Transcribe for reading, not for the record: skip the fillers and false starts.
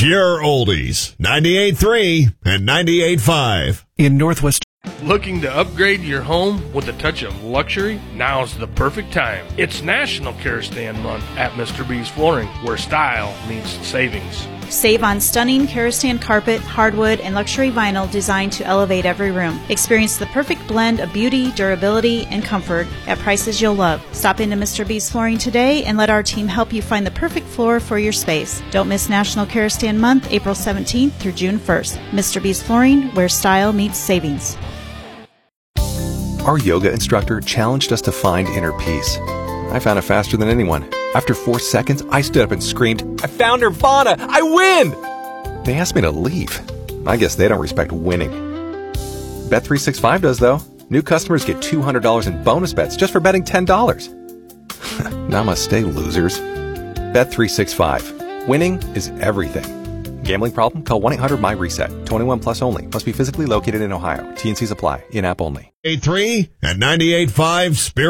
your oldies. 98.3 and 98.5. In Northwest. Looking to upgrade your home with a touch of luxury? Now's the perfect time. It's National Kerosene Month at Mr. B's Flooring, where style meets savings. Save on stunning Kerosene carpet, hardwood, and luxury vinyl designed to elevate every room. Experience the perfect blend of beauty, durability, and comfort at prices you'll love. Stop into Mr. B's Flooring today and let our team help you find the perfect floor for your space. Don't miss National Kerosene Month, April 17th through June 1st. Mr. B's Flooring, where style meets savings. Our yoga instructor challenged us to find inner peace. I found it faster than anyone. After 4 seconds, I stood up and screamed, "I found Nirvana! I win!" They asked me to leave. I guess they don't respect winning. Bet365 does, though. New customers get $200 in bonus bets just for betting $10. Namaste, losers. Bet365. Winning is everything. Gambling problem? Call 1-800-MY-RESET. 21 plus only. Must be physically located in Ohio. T&Cs apply. In-app only. 98.3 and 98.5 Spirit.